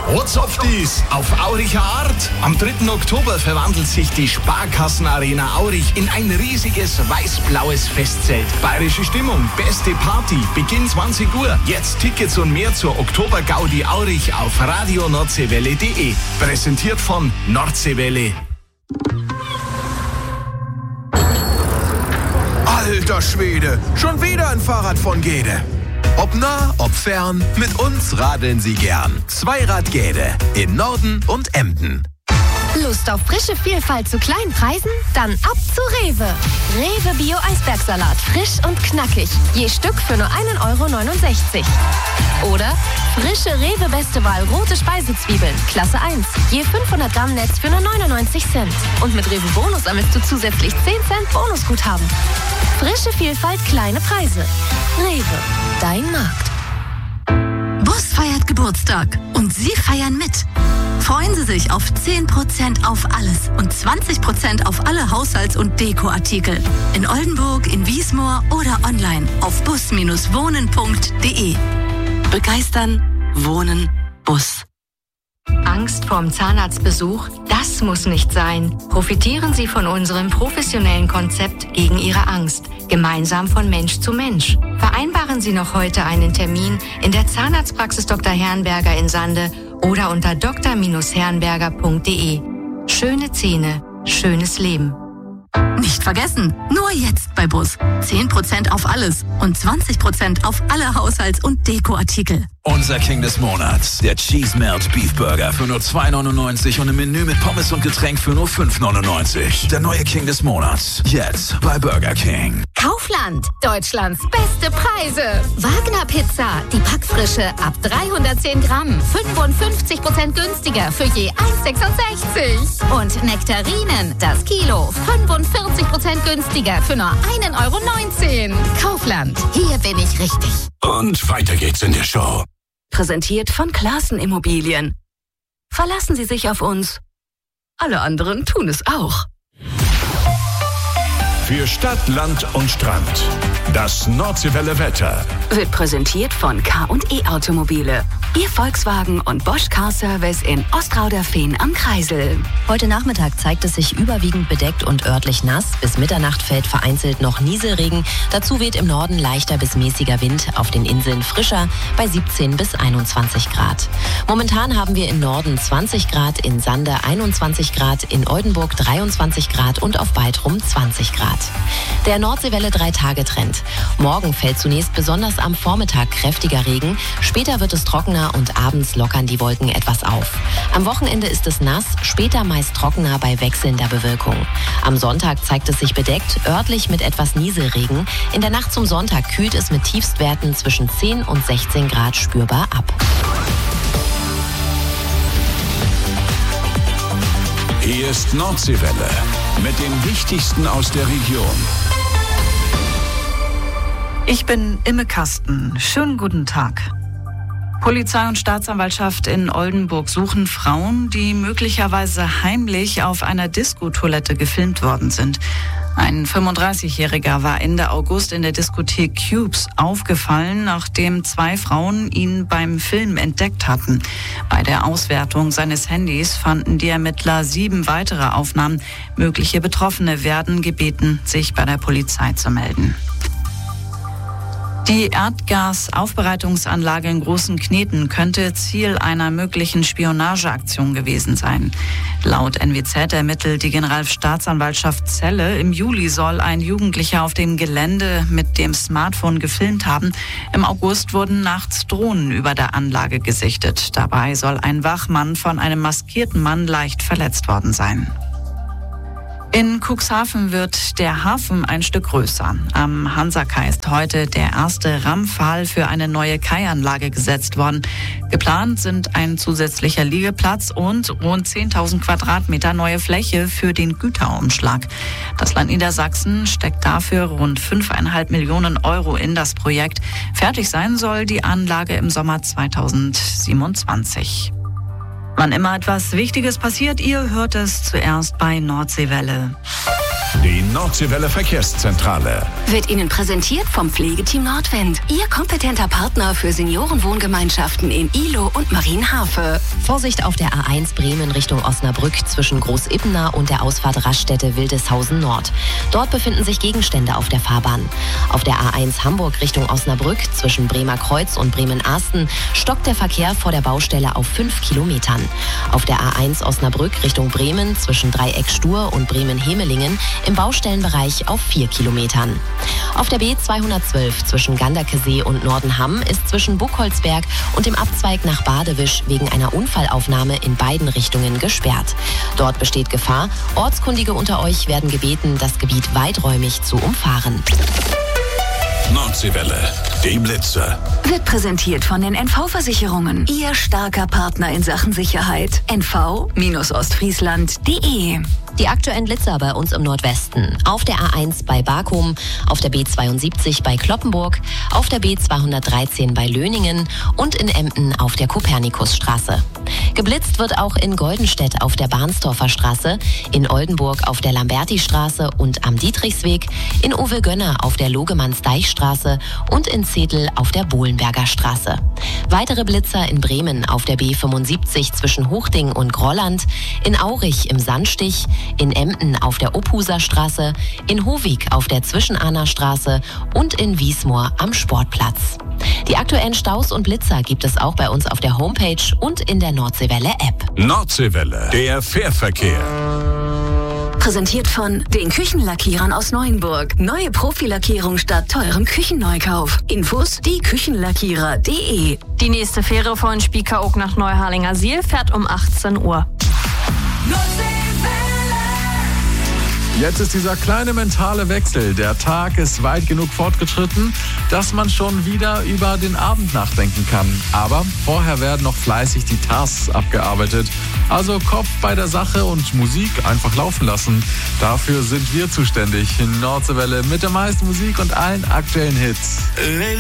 What's auf dies? Auf Auricher Art. Am 3. Oktober verwandelt sich die Sparkassenarena Aurich in ein riesiges weiß-blaues Festzelt. Bayerische Stimmung, beste Party, Beginn 20 Uhr. Jetzt Tickets und mehr zur Oktober-Gaudi Aurich auf radionordseewelle.de. Präsentiert von Nordseewelle. Alter Schwede, schon wieder ein Fahrrad von Gede. Ob nah, ob fern, mit uns radeln Sie gern. Zweirad Gede in Norden und Emden. Lust auf frische Vielfalt zu kleinen Preisen? Dann ab zu Rewe. Rewe Bio Eisbergsalat, frisch und knackig. Je Stück für nur 1,69 €. Oder frische Rewe Beste Wahl rote Speisezwiebeln, Klasse 1. Je 500 Gramm Netz für nur 99 Cent. Und mit Rewe Bonus ermittelst du zusätzlich 10 Cent Bonusguthaben. Frische Vielfalt, kleine Preise. Rewe, dein Markt. Bus feiert Geburtstag und Sie feiern mit. Freuen Sie sich auf 10% auf alles und 20% auf alle Haushalts- und Dekoartikel. In Oldenburg, in Wiesmoor oder online auf bus-wohnen.de. Begeistern, wohnen, Bus. Angst vorm Zahnarztbesuch? Das muss nicht sein. Profitieren Sie von unserem professionellen Konzept gegen Ihre Angst. Gemeinsam von Mensch zu Mensch. Vereinbaren Sie noch heute einen Termin in der Zahnarztpraxis Dr. Herrenberger in Sande oder unter dr-herrenberger.de. Schöne Zähne, schönes Leben. Nicht vergessen, nur jetzt bei Bus. 10% auf alles und 20% auf alle Haushalts- und Dekoartikel. Unser King des Monats, der Cheese Melt Beef Burger für nur 2,99 € und ein Menü mit Pommes und Getränk für nur 5,99 €. Der neue King des Monats, jetzt bei Burger King. Kaufland, Deutschlands beste Preise. Wagner Pizza, die Packfrische ab 310 Gramm, 55% günstiger für je 1,66 €. Und Nektarinen, das Kilo, 45% günstiger für nur 1,19 €. Kaufland, hier bin ich richtig. Und weiter geht's in der Show. Präsentiert von Klaassen Immobilien. Verlassen Sie sich auf uns. Alle anderen tun es auch. Für Stadt, Land und Strand. Das Nordseewelle Wetter. Wird präsentiert von K&E Automobile. Ihr Volkswagen und Bosch Car Service in Ostrauderfehn am Kreisel. Heute Nachmittag zeigt es sich überwiegend bedeckt und örtlich nass. Bis Mitternacht fällt vereinzelt noch Nieselregen. Dazu weht im Norden leichter bis mäßiger Wind, auf den Inseln frischer bei 17 bis 21 Grad. Momentan haben wir im Norden 20 Grad, in Sande 21 Grad, in Oldenburg 23 Grad und auf Baltrum 20 Grad. Der Nordseewelle 3-Tage-Trend. Morgen fällt zunächst besonders am Vormittag kräftiger Regen. Später wird es trockener und abends lockern die Wolken etwas auf. Am Wochenende ist es nass, später meist trockener bei wechselnder Bewölkung. Am Sonntag zeigt es sich bedeckt, örtlich mit etwas Nieselregen. In der Nacht zum Sonntag kühlt es mit Tiefstwerten zwischen 10 und 16 Grad spürbar ab. Hier ist Nordseewelle mit dem Wichtigsten aus der Region. Ich bin Imme Kasten. Schönen guten Tag. Polizei und Staatsanwaltschaft in Oldenburg suchen Frauen, die möglicherweise heimlich auf einer Disco-Toilette gefilmt worden sind. Ein 35-Jähriger war Ende August in der Diskothek Cubes aufgefallen, nachdem 2 Frauen ihn beim Film entdeckt hatten. Bei der Auswertung seines Handys fanden die Ermittler 7 weitere Aufnahmen. Mögliche Betroffene werden gebeten, sich bei der Polizei zu melden. Die Erdgasaufbereitungsanlage in Großen Kneten könnte Ziel einer möglichen Spionageaktion gewesen sein. Laut NWZ ermittelt die Generalstaatsanwaltschaft Celle, im Juli soll ein Jugendlicher auf dem Gelände mit dem Smartphone gefilmt haben. Im August wurden nachts Drohnen über der Anlage gesichtet. Dabei soll ein Wachmann von einem maskierten Mann leicht verletzt worden sein. In Cuxhaven wird der Hafen ein Stück größer. Am Hansakai ist heute der erste Rampfahl für eine neue Kaianlage gesetzt worden. Geplant sind ein zusätzlicher Liegeplatz und rund 10.000 Quadratmeter neue Fläche für den Güterumschlag. Das Land Niedersachsen steckt dafür rund 5,5 Millionen € in das Projekt. Fertig sein soll die Anlage im Sommer 2027. Wann immer etwas Wichtiges passiert, ihr hört es zuerst bei Nordseewelle. Die Nordseewelle Verkehrszentrale. Wird Ihnen präsentiert vom Pflegeteam Nordwind. Ihr kompetenter Partner für Seniorenwohngemeinschaften in Ihlow und Marienhafe. Vorsicht auf der A1 Bremen Richtung Osnabrück zwischen Großippener und der Ausfahrt Raststätte Wildeshausen Nord. Dort befinden sich Gegenstände auf der Fahrbahn. Auf der A1 Hamburg Richtung Osnabrück zwischen Bremer Kreuz und Bremen-Arsten stockt der Verkehr vor der Baustelle auf 5 Kilometern. Auf der A1 Osnabrück Richtung Bremen zwischen Dreieck Stur und Bremen-Hemelingen im Baustellenbereich auf 4 Kilometern. Auf der B212 zwischen Ganderkesee und Nordenham ist zwischen Buchholzberg und dem Abzweig nach Badewisch wegen einer Unfallaufnahme in beiden Richtungen gesperrt. Dort besteht Gefahr. Ortskundige unter euch werden gebeten, das Gebiet weiträumig zu umfahren. Nordseewelle, die Blitzer. Wird präsentiert von den NV-Versicherungen. Ihr starker Partner in Sachen Sicherheit. nv-ostfriesland.de. Die aktuellen Blitzer bei uns im Nordwesten. Auf der A1 bei Barkum, auf der B72 bei Cloppenburg, auf der B213 bei Löningen und in Emden auf der Kopernikusstraße. Geblitzt wird auch in Goldenstedt auf der Barnstorfer Straße, in Oldenburg auf der Lambertistraße und am Dietrichsweg, in Uwe-Gönner auf der Logemannsdeichstraße und in Zedel auf der Bohlenberger Straße. Weitere Blitzer in Bremen auf der B75 zwischen Hochding und Grolland, in Aurich im Sandstich, in Emden auf der Ophuser Straße, in Hovig auf der Zwischenahner Straße und in Wiesmoor am Sportplatz. Die aktuellen Staus und Blitzer gibt es auch bei uns auf der Homepage und in der Nordseewelle-App. Nordseewelle, der Fährverkehr. Präsentiert von den Küchenlackierern aus Neuenburg. Neue Profilackierung statt teurem Küchenneukauf. Infos dieküchenlackierer.de. Die nächste Fähre von Spiekeroog nach Neuharlinger Siel fährt um 18 Uhr. Jetzt ist dieser kleine mentale Wechsel. Der Tag ist weit genug fortgeschritten, dass man schon wieder über den Abend nachdenken kann. Aber vorher werden noch fleißig die Tasks abgearbeitet. Also Kopf bei der Sache und Musik einfach laufen lassen. Dafür sind wir zuständig. Nordseewelle mit der meisten Musik und allen aktuellen Hits.